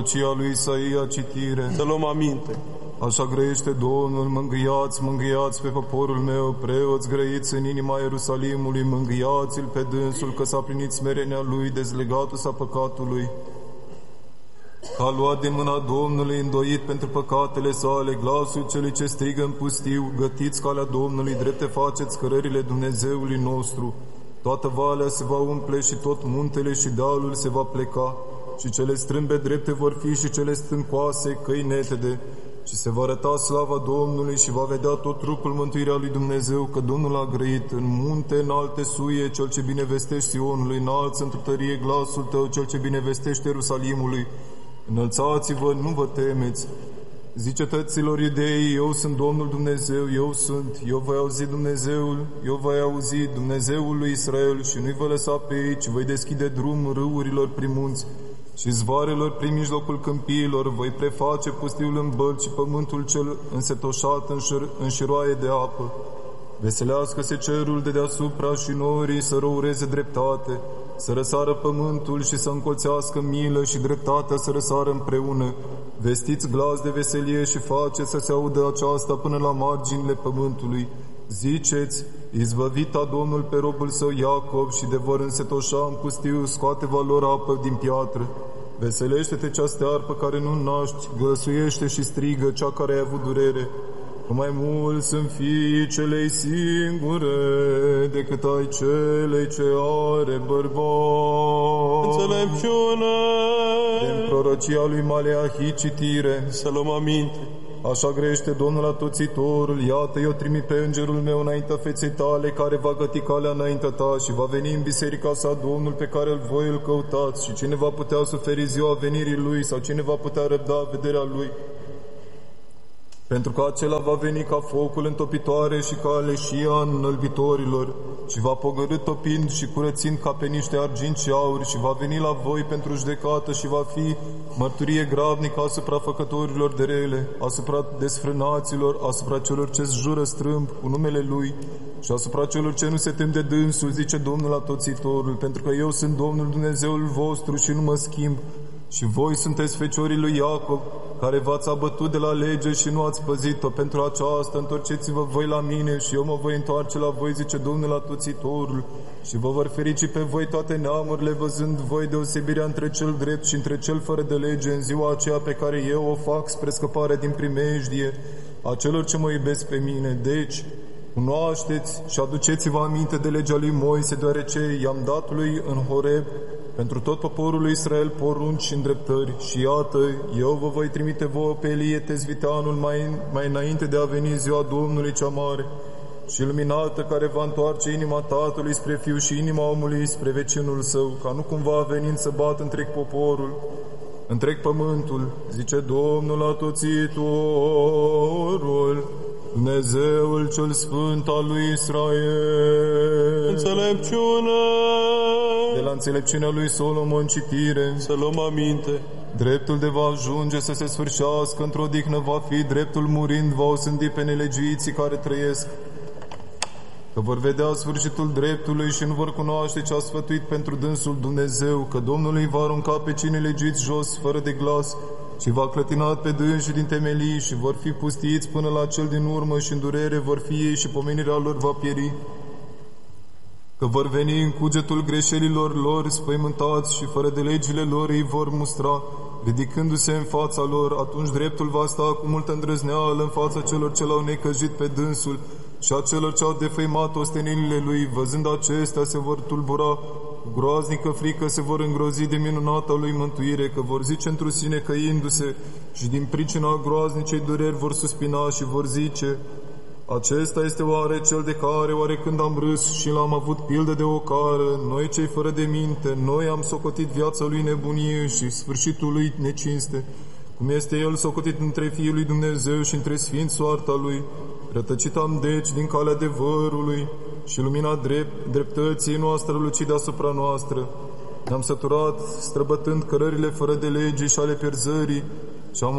Cia lui Isaia citire. Să luăm aminte. Așa grăiește Domnul, mângâiați, mângâiați pe poporul meu, preoți grăiți în inima Ierusalimului, mângâiați-l pe dânsul, că s-a plinit smerenia lui, dezlegatul s-a păcatului. Că a luat de mâna Domnului, îndoit pentru păcatele sale, glasul celui ce strigă în pustiu, gătiți calea Domnului, drepte faceți cărările Dumnezeului nostru. Toată valea se va umple și tot muntele și dealul se va pleca, și cele strâmbe drepte vor fi și cele stâncoase căi netede, și se va arăta slava Domnului și va vedea tot trupul mântuirea lui Dumnezeu, că Domnul a grăit. În munte înalte suie, cel ce binevestești Sionului, înalță într-o tărie glasul tău, cel ce binevestești Ierusalimului. Înălțați-vă, nu vă temeți. Zice cetăților iudeii, eu sunt Domnul Dumnezeu, eu voi auzi Dumnezeul lui Israel și nu-i vă lăsa pe ei, ci voi deschide drum râurilor prin munți și zvarelor prin mijlocul câmpiilor, voi preface pustiul în bălți și pământul cel însetoșat în șiroaie de apă. Veselească-se cerul de deasupra și norii să răureze dreptate, să răsară pământul și să încolțească milă și dreptatea să răsară împreună. Vestiți glas de veselie și faceți să se audă aceasta până la marginile pământului. Ziceți, izbăvita Domnul pe robul său Iacob și de vor însetoșa în pustiu, scoate valor apă din piatră. Veselește-te cea stearpă care nu naști, glăsuiește și strigă cea care a avut durere. Că mai mult sunt fiii celei singure decât ai celei ce are bărbat. Înțelepciune! Din prorocia lui Maleahi citire. Să luăm aminte. Așa grește Domnul Atoțitorul, iată, eu trimit pe îngerul meu înaintea feței tale, care va găti calea înaintea ta și va veni în biserica sa Domnul pe care îl căutați. Și cine va putea suferi ziua venirii lui, sau cine va putea răbda vederea lui? Pentru că acela va veni ca focul întopitoare și ca leșia înălbitorilor și va pogorî topind și curățind ca pe niște argint și aur și va veni la voi pentru judecată și va fi mărturie gravnică asupra făcătorilor de rele, asupra desfrânaților, asupra celor ce jură strâmb cu numele Lui și asupra celor ce nu se tem de dânsul, zice Domnul Atoțitorul, pentru că eu sunt Domnul Dumnezeul vostru și nu mă schimb. Și voi sunteți feciorii lui Iacob, care v-ați abătut de la lege și nu ați păzit-o. Pentru aceasta întorceți-vă voi la mine și eu mă voi întoarce la voi, zice Domnul Atoțitorul, și vă vor ferici pe voi toate neamurile, văzând voi deosebirea între cel drept și între cel fără de lege în ziua aceea pe care eu o fac spre scăparea din primejdie a celor ce mă iubesc pe mine. Deci, cunoașteți și aduceți-vă aminte de legea lui Moise, deoarece i-am dat lui în Horeb pentru tot poporul lui Israel porunci și îndreptări. Și iată, eu vă voi trimite vouă pe Elie Tezviteanul mai înainte de a veni ziua Domnului cea mare și luminată, care va întoarce inima tatălui spre fiu și inima omului spre vecinul său, ca nu cumva venind să bată întreg poporul, întreg pământul, zice Domnul Atoțitorul, Dumnezeul cel sfânt al lui Israel. Înțelepciune! De la înțelepciunea lui Solomon citire. Să luăm aminte. Dreptul de va ajunge să se sfârșească într-o odihnă va fi, dreptul murind va osândi pe nelegiuiții care trăiesc. Că vor vedea sfârșitul dreptului și nu vor cunoaște ce a sfătuit pentru dânsul Dumnezeu, că Domnul îi va arunca pe cei nelegiuiți jos fără de glas și va clătina pe dânsii din temelii și vor fi pustiți până la cel din urmă și în durere vor fi ei și pomenirea lor va pieri. Că vor veni în cugetul greșelilor lor spăimântați și fără de legile lor îi vor mustra, ridicându-se în fața lor, atunci dreptul va sta cu multă îndrăzneală în fața celor ce l-au necăjit pe dânsul și a celor ce au defăimat ostenelile lui. Văzând acestea se vor tulbura, cu groaznică frică se vor îngrozi de minunata lui mântuire, că vor zice într-o sine căindu-se și din pricina groaznicei dureri vor suspina și vor zice: acesta este oare cel de care oarecând am râs și l-am avut pildă de ocară, noi cei fără de minte, noi am socotit viața lui nebunie și sfârșitul lui necinste, cum este el socotit între Fiul lui Dumnezeu și între sfinți soarta lui. Rătăcit am deci din calea adevărului și lumina dreptății noastră lucid deasupra noastră. Ne-am săturat străbătând cărările fără de lege și ale pierzării